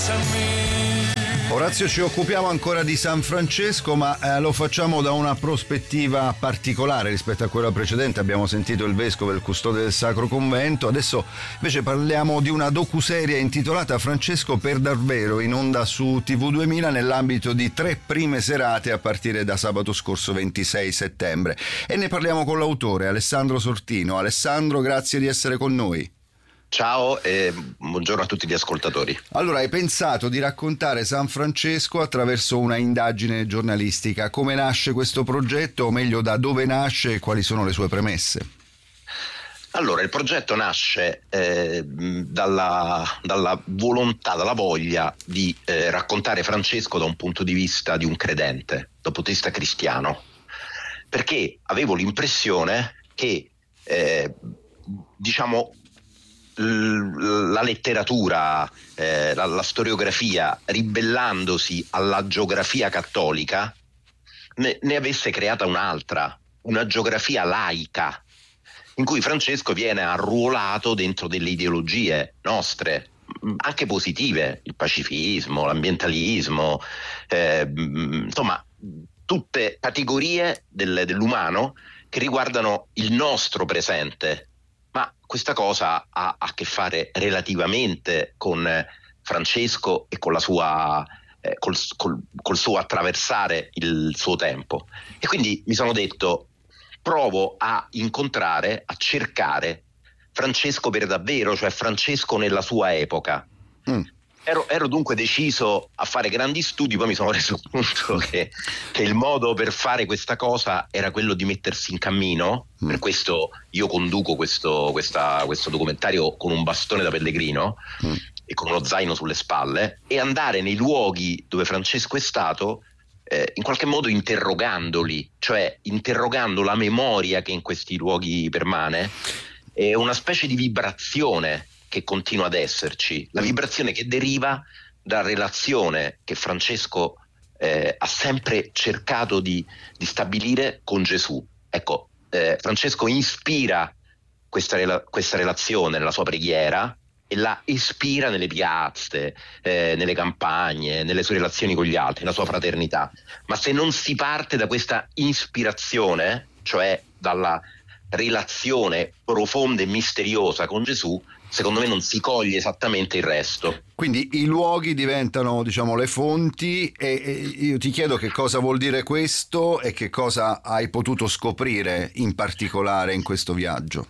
Orazio, ci occupiamo ancora di San Francesco, ma lo facciamo da una prospettiva particolare rispetto a quella precedente. Abbiamo sentito il vescovo e il custode del Sacro Convento, adesso invece parliamo di una docuserie intitolata Francesco per davvero, in onda su TV2000 nell'ambito di 3 prime serate a partire da sabato scorso 26 settembre. E ne parliamo con l'autore Alessandro Sortino. Alessandro, grazie di essere con noi. Ciao e buongiorno a tutti gli ascoltatori. Allora, hai pensato di raccontare San Francesco attraverso una indagine giornalistica. Come nasce questo progetto, o meglio da dove nasce e quali sono le sue premesse? Allora, il progetto nasce dalla volontà, dalla voglia di raccontare Francesco da un punto di vista di un credente, da un punto di vista cristiano, perché avevo l'impressione che la letteratura, la storiografia, ribellandosi alla geografia cattolica, ne avesse creata un'altra, una geografia laica, in cui Francesco viene arruolato dentro delle ideologie nostre, anche positive, il pacifismo, l'ambientalismo, insomma, tutte categorie dell'umano che riguardano il nostro presente. Ma questa cosa ha a che fare relativamente con Francesco e con la sua col suo attraversare il suo tempo. E quindi mi sono detto, provo a incontrare, a cercare Francesco per davvero, cioè Francesco nella sua epoca. Ero dunque deciso a fare grandi studi, poi mi sono reso conto che il modo per fare questa cosa era quello di mettersi in cammino. Per questo io conduco questo documentario con un bastone da pellegrino e con uno zaino sulle spalle, e andare nei luoghi dove Francesco è stato, in qualche modo interrogandoli, cioè interrogando la memoria che in questi luoghi permane, e una specie di vibrazione che continua ad esserci, la vibrazione che deriva dalla relazione che Francesco ha sempre cercato di stabilire con Gesù. Ecco, Francesco ispira questa relazione nella sua preghiera e la ispira nelle piazze, nelle campagne, nelle sue relazioni con gli altri, nella sua fraternità. Ma se non si parte da questa ispirazione, cioè dalla relazione profonda e misteriosa con Gesù, secondo me non si coglie esattamente il resto. Quindi i luoghi diventano, diciamo, le fonti, e io ti chiedo che cosa vuol dire questo e che cosa hai potuto scoprire in particolare in questo viaggio.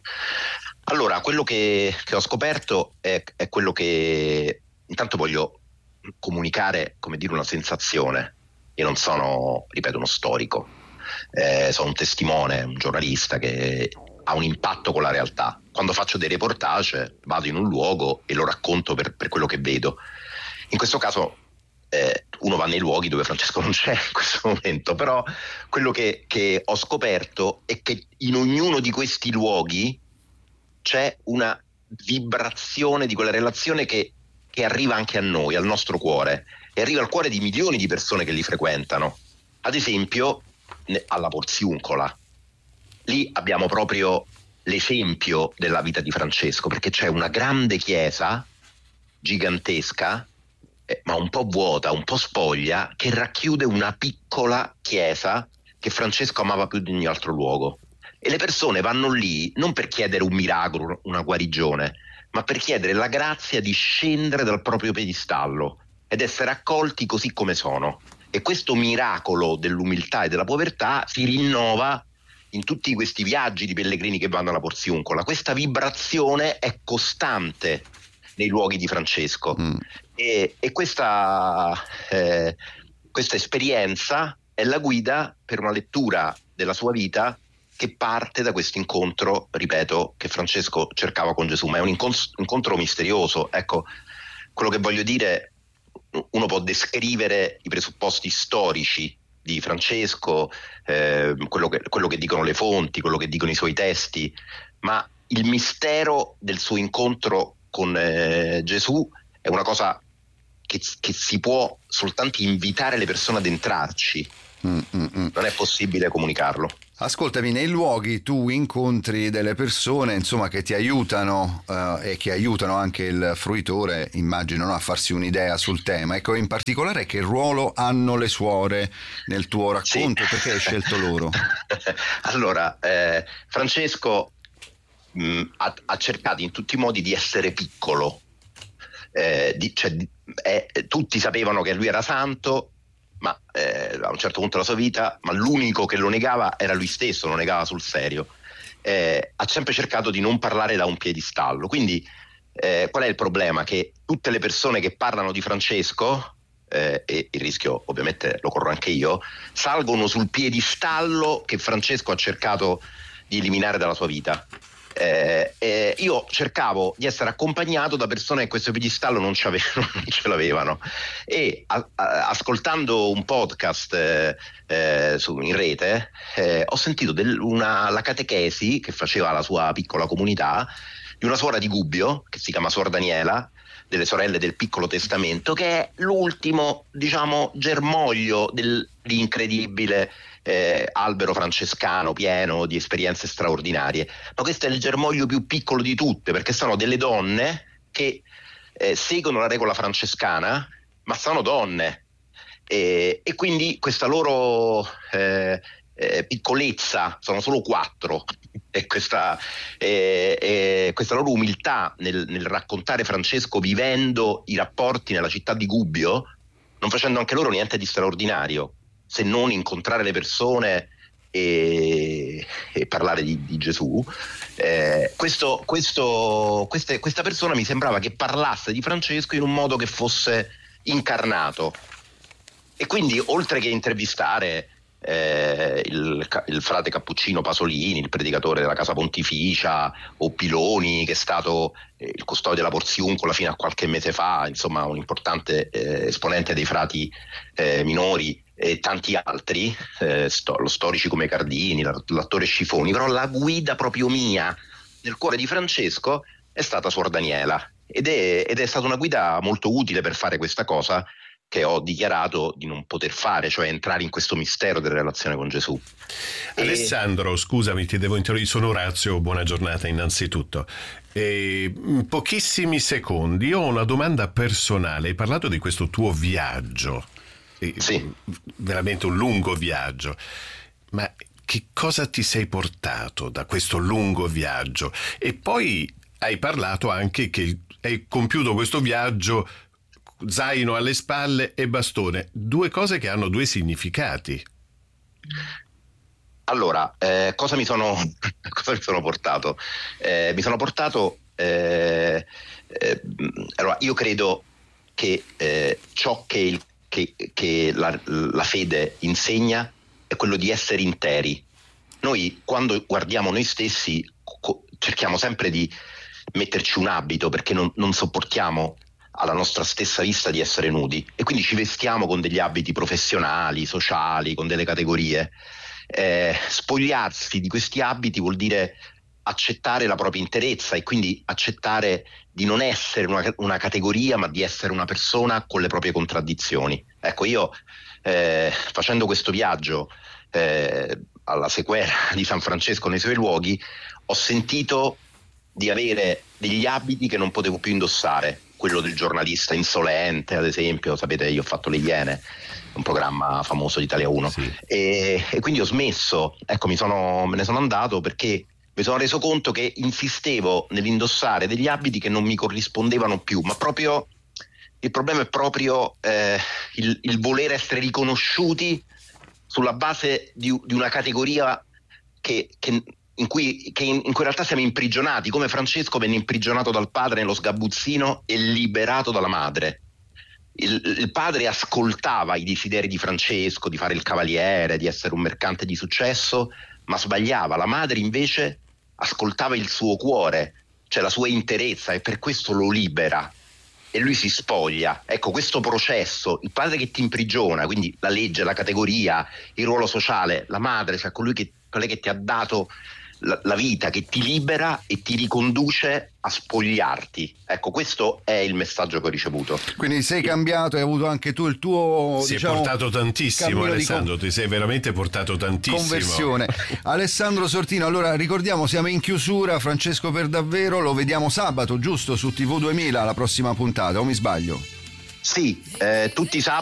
Allora, quello che ho scoperto è quello che intanto voglio comunicare, come dire, una sensazione. Io non sono, ripeto, uno storico, sono un testimone, un giornalista che ha un impatto con la realtà. Quando faccio dei reportage vado in un luogo e lo racconto per quello che vedo. In questo caso uno va nei luoghi dove Francesco non c'è in questo momento, però quello che ho scoperto è che in ognuno di questi luoghi c'è una vibrazione di quella relazione che arriva anche a noi, al nostro cuore, e arriva al cuore di milioni di persone che li frequentano. Ad esempio alla Porziuncola. Lì abbiamo proprio l'esempio della vita di Francesco, perché c'è una grande chiesa gigantesca, ma un po' vuota, un po' spoglia, che racchiude una piccola chiesa che Francesco amava più di ogni altro luogo. E le persone vanno lì non per chiedere un miracolo, una guarigione, ma per chiedere la grazia di scendere dal proprio piedistallo ed essere accolti così come sono. E questo miracolo dell'umiltà e della povertà si rinnova in tutti questi viaggi di pellegrini che vanno alla Porziuncola. Questa vibrazione è costante nei luoghi di Francesco, e questa esperienza è la guida per una lettura della sua vita che parte da questo incontro, ripeto, che Francesco cercava con Gesù, ma è un incontro misterioso. Ecco, quello che voglio dire, uno può descrivere i presupposti storici di Francesco, quello che dicono le fonti, quello che dicono i suoi testi, ma il mistero del suo incontro con Gesù è una cosa che si può soltanto invitare le persone ad entrarci, Non è possibile comunicarlo. Ascoltami, nei luoghi tu incontri delle persone, insomma, che ti aiutano e che aiutano anche il fruitore, immagino, no, a farsi un'idea sul tema. Ecco, in particolare che ruolo hanno le suore nel tuo racconto e perché hai scelto loro? Allora, Francesco ha cercato in tutti i modi di essere piccolo. Tutti sapevano che lui era santo, ma a un certo punto della sua vita, ma l'unico che lo negava era lui stesso, lo negava sul serio. Ha sempre cercato di non parlare da un piedistallo. Quindi qual è il problema? Che tutte le persone che parlano di Francesco, e il rischio ovviamente lo corro anche io, salgono sul piedistallo che Francesco ha cercato di eliminare dalla sua vita. Io cercavo di essere accompagnato da persone che questo piedistallo non ce l'avevano, e ascoltando un podcast in rete ho sentito la catechesi che faceva la sua piccola comunità di una suora di Gubbio che si chiama Suor Daniela, delle sorelle del Piccolo Testamento, che è l'ultimo, diciamo, germoglio dell'incredibile albero francescano pieno di esperienze straordinarie. Ma questo è il germoglio più piccolo di tutte, perché sono delle donne che seguono la regola francescana, ma sono donne, e quindi questa loro piccolezza, sono solo 4, e questa loro umiltà nel raccontare Francesco vivendo i rapporti nella città di Gubbio, non facendo anche loro niente di straordinario se non incontrare le persone e parlare di Gesù. Questa persona mi sembrava che parlasse di Francesco in un modo che fosse incarnato, e quindi oltre che intervistare il frate Cappuccino Pasolini, il predicatore della Casa Pontificia, o Piloni, che è stato il custode della Porziuncola fino a qualche mese fa, insomma un importante esponente dei frati minori, e tanti altri, lo storici come Cardini, l'attore Scifoni, però la guida proprio mia nel cuore di Francesco è stata Suor Daniela, ed è stata una guida molto utile per fare questa cosa che ho dichiarato di non poter fare, cioè entrare in questo mistero della relazione con Gesù. Alessandro, scusami, ti devo interrompere, sono Orazio, buona giornata innanzitutto. In pochissimi secondi ho una domanda personale. Hai parlato di questo tuo viaggio, sì, veramente un lungo viaggio, ma che cosa ti sei portato da questo lungo viaggio? E poi hai parlato anche che hai compiuto questo viaggio zaino alle spalle e bastone, 2 cose che hanno 2 significati. Allora, cosa mi sono portato? Mi sono portato allora, io credo che ciò che la fede insegna è quello di essere interi. Noi, quando guardiamo noi stessi, cerchiamo sempre di metterci un abito, perché non sopportiamo alla nostra stessa vista di essere nudi, e quindi ci vestiamo con degli abiti professionali, sociali, con delle categorie. Spogliarsi di questi abiti vuol dire accettare la propria interezza, e quindi accettare di non essere una categoria, ma di essere una persona con le proprie contraddizioni. Ecco, io facendo questo viaggio alla sequela di San Francesco nei suoi luoghi, ho sentito di avere degli abiti che non potevo più indossare. Quello del giornalista insolente, ad esempio, sapete, io ho fatto Le Iene, un programma famoso di Italia 1, sì. e quindi ho smesso, ecco, me ne sono andato, perché mi sono reso conto che insistevo nell'indossare degli abiti che non mi corrispondevano più, ma proprio il problema è proprio il voler essere riconosciuti sulla base di una categoria in cui in realtà siamo imprigionati, come Francesco venne imprigionato dal padre nello sgabuzzino e liberato dalla madre. Il padre ascoltava i desideri di Francesco di fare il cavaliere, di essere un mercante di successo, ma sbagliava. La madre invece ascoltava il suo cuore, cioè la sua interezza, e per questo lo libera e lui si spoglia. Ecco, questo processo, il padre che ti imprigiona, quindi la legge, la categoria, il ruolo sociale, la madre, cioè colei che ti ha dato la vita, che ti libera e ti riconduce a spogliarti. Ecco, questo è il messaggio che ho ricevuto. Quindi sei cambiato, hai avuto anche tu il tuo, si è portato tantissimo, Alessandro, ti sei veramente portato tantissimo. Conversione. Alessandro Sortino, allora ricordiamo, siamo in chiusura, Francesco per davvero, lo vediamo sabato, giusto, su TV 2000 la prossima puntata, o mi sbaglio? Sì, tutti i sabati